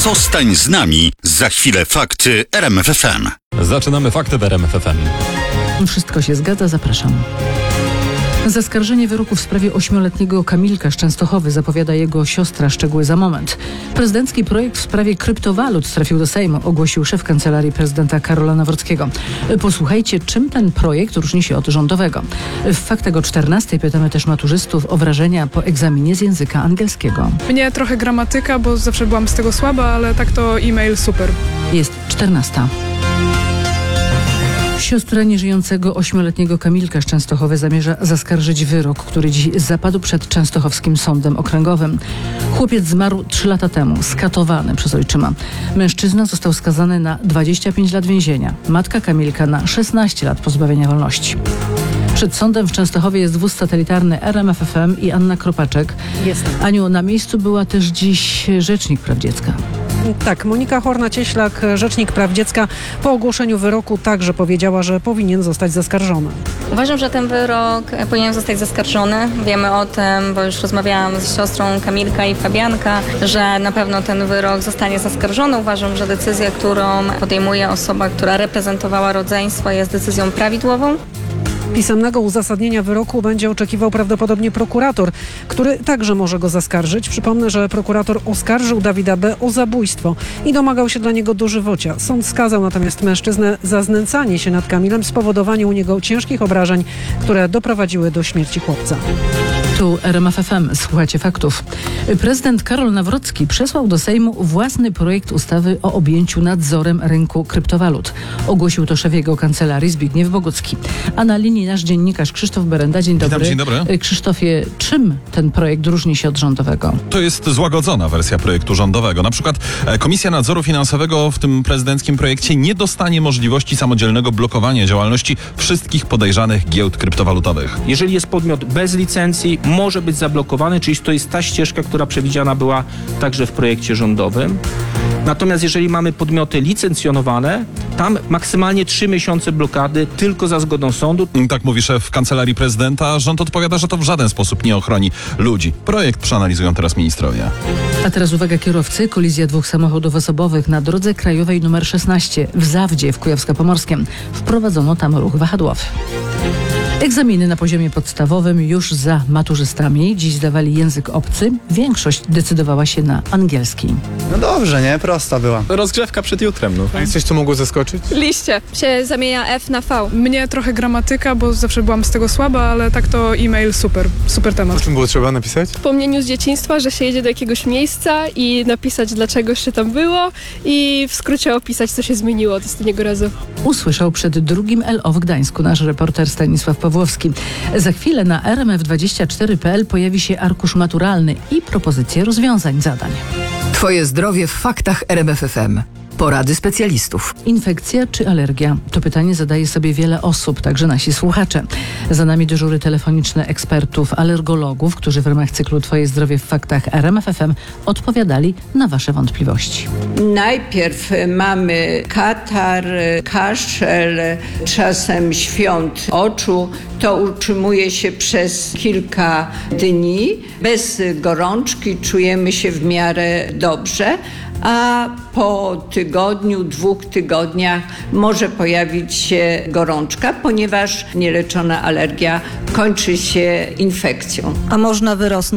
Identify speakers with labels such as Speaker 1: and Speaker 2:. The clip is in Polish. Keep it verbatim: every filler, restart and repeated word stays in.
Speaker 1: Zostań z nami. Za chwilę fakty R M F F M.
Speaker 2: Zaczynamy fakty w R M F F M.
Speaker 3: Wszystko się zgadza, zapraszam. Zaskarżenie wyroku w sprawie ośmioletniego Kamilka z Częstochowy zapowiada jego siostra. Szczegóły za moment. Prezydencki projekt w sprawie kryptowalut trafił do Sejmu, ogłosił szef Kancelarii Prezydenta Karola Nawrockiego. Posłuchajcie, czym ten projekt różni się od rządowego. W faktach o czternastej pytamy też maturzystów o wrażenia po egzaminie z języka angielskiego.
Speaker 4: Mnie trochę gramatyka, bo zawsze byłam z tego słaba, ale tak to e-mail super.
Speaker 3: Jest czternasta. Siostra nieżyjącego ośmioletniego Kamilka z Częstochowy zamierza zaskarżyć wyrok, który dziś zapadł przed Częstochowskim Sądem Okręgowym. Chłopiec zmarł trzy lata temu, skatowany przez ojczyma. Mężczyzna został skazany na dwadzieścia pięć lat więzienia. Matka Kamilka na szesnaście lat pozbawienia wolności. Przed sądem w Częstochowie jest wóz satelitarny R M F F M i Anna Kropaczek.
Speaker 5: Jestem.
Speaker 3: Aniu, na miejscu była też dziś rzecznik praw dziecka.
Speaker 5: Tak, Monika Horna-Cieślak, rzecznik praw dziecka, po ogłoszeniu wyroku także powiedziała, że powinien zostać zaskarżony.
Speaker 6: Uważam, że ten wyrok powinien zostać zaskarżony. Wiemy o tym, bo już rozmawiałam z siostrą Kamilka i Fabianka, że na pewno ten wyrok zostanie zaskarżony. Uważam, że decyzja, którą podejmuje osoba, która reprezentowała rodzeństwo, jest decyzją prawidłową.
Speaker 5: Pisemnego uzasadnienia wyroku będzie oczekiwał prawdopodobnie prokurator, który także może go zaskarżyć. Przypomnę, że prokurator oskarżył Dawida B. o zabójstwo i domagał się dla niego dożywocia. Sąd skazał natomiast mężczyznę za znęcanie się nad Kamilem, spowodowanie u niego ciężkich obrażeń, które doprowadziły do śmierci chłopca.
Speaker 3: Tu R M F F M. Słuchacie faktów. Prezydent Karol Nawrocki przesłał do Sejmu własny projekt ustawy o objęciu nadzorem rynku kryptowalut. Ogłosił to szef jego kancelarii Zbigniew Bogucki. A na linii nasz dziennikarz Krzysztof Berenda. Dzień dobry.
Speaker 2: Witam, dzień dobry.
Speaker 3: Krzysztofie, czym ten projekt różni się od rządowego?
Speaker 2: To jest złagodzona wersja projektu rządowego. Na przykład Komisja Nadzoru Finansowego w tym prezydenckim projekcie nie dostanie możliwości samodzielnego blokowania działalności wszystkich podejrzanych giełd kryptowalutowych.
Speaker 7: Jeżeli jest podmiot bez licencji, może być zablokowany, czyli to jest ta ścieżka, która przewidziana była także w projekcie rządowym. Natomiast jeżeli mamy podmioty licencjonowane, tam maksymalnie trzy miesiące blokady tylko za zgodą sądu.
Speaker 2: Tak mówi szef Kancelarii Prezydenta. Rząd odpowiada, że to w żaden sposób nie ochroni ludzi. Projekt przeanalizują teraz ministrowie.
Speaker 3: A teraz uwaga kierowcy. Kolizja dwóch samochodów osobowych na drodze krajowej numer szesnaście w Zawdzie w Kujawsko-Pomorskiem. Wprowadzono tam ruch wahadłowy. Egzaminy na poziomie podstawowym już za maturzystami. Dziś zdawali język obcy. Większość decydowała się na angielski.
Speaker 8: No dobrze, nie? Prosta była.
Speaker 9: Rozgrzewka przed jutrem, no.
Speaker 8: A jest coś, co mogło zaskoczyć?
Speaker 4: Liście. Się zamienia F na V. Mnie trochę gramatyka, bo zawsze byłam z tego słaba, ale tak to e-mail super. Super temat.
Speaker 8: O czym było trzeba napisać?
Speaker 10: Wspomnieniu z dzieciństwa, że się jedzie do jakiegoś miejsca i napisać, dlaczego się tam było i w skrócie opisać, co się zmieniło od ostatniego razu.
Speaker 3: Usłyszał przed drugim L O w Gdańsku nasz reporter Stanisław Pawłowski. Za chwilę na R M F dwadzieścia cztery kropka p l pojawi się arkusz maturalny i propozycje rozwiązań zadań.
Speaker 11: Twoje zdrowie w faktach R M F F M. Porady specjalistów.
Speaker 3: Infekcja czy alergia? To pytanie zadaje sobie wiele osób, także nasi słuchacze. Za nami dyżury telefoniczne ekspertów, alergologów, którzy w ramach cyklu Twoje zdrowie w faktach R M F F M odpowiadali na Wasze wątpliwości.
Speaker 12: Najpierw mamy katar, kaszel, czasem świąt oczu. To utrzymuje się przez kilka dni. Bez gorączki czujemy się w miarę dobrze, a po tygodniu, dwóch tygodniach może pojawić się gorączka, ponieważ nieleczona alergia kończy się infekcją.
Speaker 13: A można wyrosnąć?